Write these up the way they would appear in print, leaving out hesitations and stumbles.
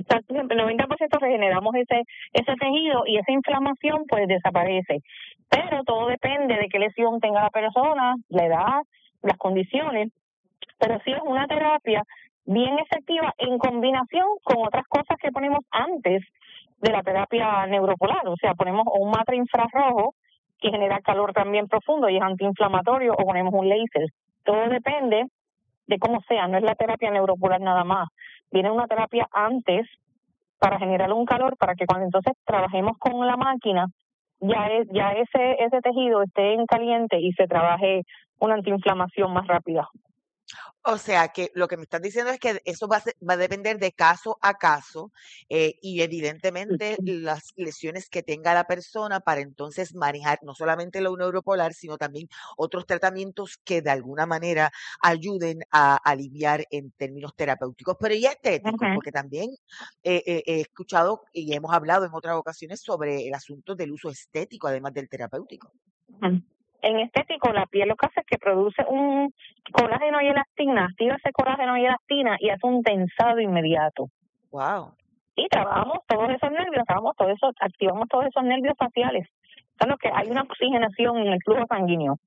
el 90% regeneramos ese tejido y esa inflamación pues desaparece. Pero todo depende de qué lesión tenga la persona, la edad, las condiciones. Pero sí es una terapia bien efectiva en combinación con otras cosas que ponemos antes de la terapia neuropolar. O sea, ponemos un matra infrarrojo que genera calor también profundo y es antiinflamatorio, o ponemos un láser. Todo depende de cómo sea, no es la terapia neuropolar nada más. Viene una terapia antes para generar un calor, para que cuando entonces trabajemos con la máquina, ya ese tejido esté en caliente y se trabaje una antiinflamación más rápida. O sea, que lo que me estás diciendo es que eso va a depender de caso a caso y evidentemente las lesiones que tenga la persona para entonces manejar no solamente lo neuropolar, sino también otros tratamientos que de alguna manera ayuden a aliviar en términos terapéuticos, pero y estéticos, porque también he escuchado y hemos hablado en otras ocasiones sobre el asunto del uso estético, además del terapéutico. En estético, la piel lo que hace es que produce un colágeno y elastina, activa ese colágeno y elastina y hace un tensado inmediato. Wow. Y trabajamos todos esos nervios, activamos todos esos nervios faciales. Sabemos que hay una oxigenación en el flujo sanguíneo.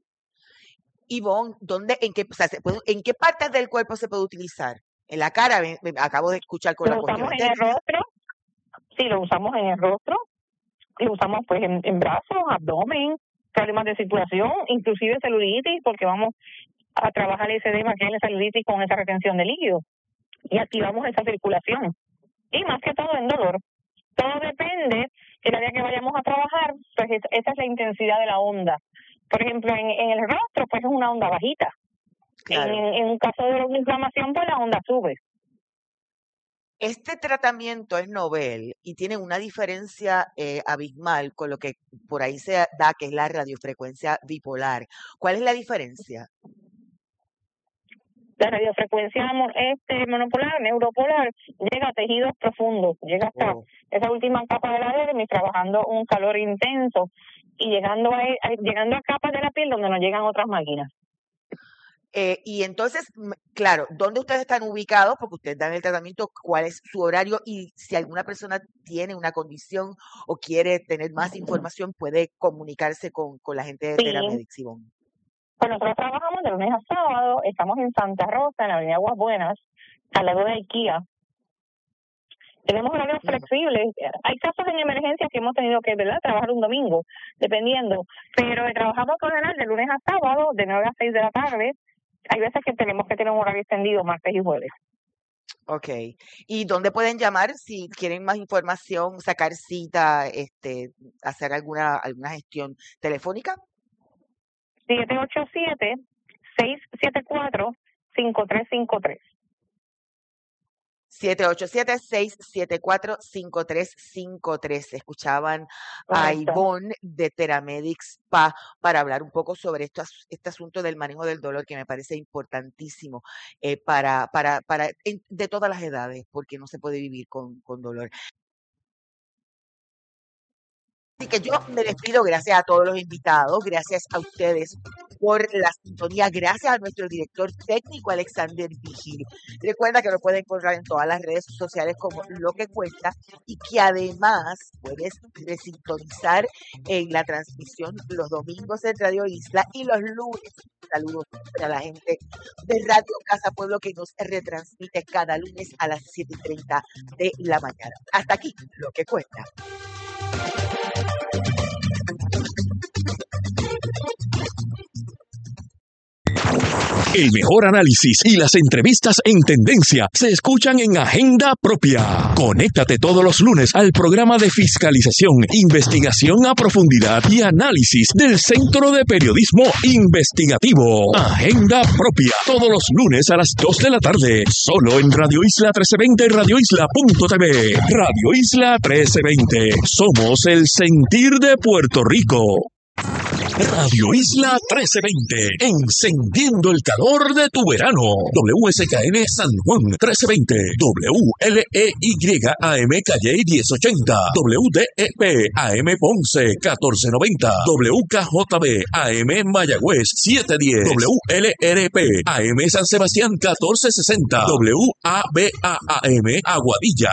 Ivonne, ¿en qué partes del cuerpo se puede utilizar? En la cara, acabo de escuchar con la cuestión estética. Lo usamos en el rostro, sí, lo usamos en el rostro, lo usamos pues en brazos, abdomen, problemas de circulación, inclusive celulitis, porque vamos a trabajar ese edema que hay en la celulitis con esa retención de líquido y activamos esa circulación. Y más que todo en dolor. Todo depende del área que vayamos a trabajar, pues esa es la intensidad de la onda. Por ejemplo, en el rostro, pues es una onda bajita. Claro. En un caso de una inflamación, pues la onda sube. Este tratamiento es novel y tiene una diferencia abismal con lo que por ahí se da, que es la radiofrecuencia bipolar. ¿Cuál es la diferencia? La radiofrecuencia monopolar, neuropolar, llega a tejidos profundos, llega hasta esa última capa de la dermis, trabajando un calor intenso y llegando a capas de la piel donde no llegan otras máquinas. Y entonces, claro, ¿dónde ustedes están ubicados? Porque ustedes dan el tratamiento, ¿cuál es su horario? Y si alguna persona tiene una condición o quiere tener más información, puede comunicarse con la gente de Teramedics, Ivonne. Pues nosotros trabajamos de lunes a sábado, estamos en Santa Rosa, en la avenida Aguas Buenas, al lado de IKEA. Tenemos horarios flexibles. Hay casos en emergencias que hemos tenido que, trabajar un domingo, dependiendo. Pero trabajamos con general de lunes a sábado, de 9 a 6 de la tarde. Hay veces que tenemos que tener un horario extendido martes y jueves. Ok. ¿Y dónde pueden llamar si quieren más información, sacar cita, hacer alguna gestión telefónica? 787-674-5353. 787-674-5353. Escuchaban a Ivonne de Teramedics Spa para hablar un poco sobre este asunto del manejo del dolor, que me parece importantísimo de todas las edades, porque no se puede vivir con dolor. Así que yo me despido, gracias a todos los invitados, gracias a ustedes por la sintonía, gracias a nuestro director técnico Alexander Vigil. Recuerda que lo pueden encontrar en todas las redes sociales como Lo que Cuesta y que además puedes resintonizar en la transmisión los domingos en Radio Isla y los lunes. Saludos para la gente de Radio Casa Pueblo que nos retransmite cada lunes a las 7:30 de la mañana. Hasta aquí, Lo que Cuesta. El mejor análisis y las entrevistas en tendencia se escuchan en Agenda Propia. Conéctate todos los lunes al programa de fiscalización, investigación a profundidad y análisis del Centro de Periodismo Investigativo. Agenda Propia, todos los lunes a las 2 de la tarde, solo en Radio Isla 1320 y radioisla.tv. Radio Isla 1320, somos el sentir de Puerto Rico. Radio Isla 1320, encendiendo el calor de tu verano. WSKN San Juan 1320, WLEY AM Calle 1080, WDEP AM Ponce 1490, WKJB AM Mayagüez 710, WLRP AM San Sebastián 1460, WABA AM Aguadilla